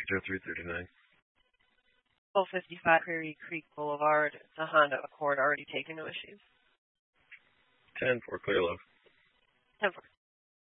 Joe 339. 1255 Prairie Creek Boulevard. It's a Honda Accord already taken, no issues. 10 for clear love. 10 for.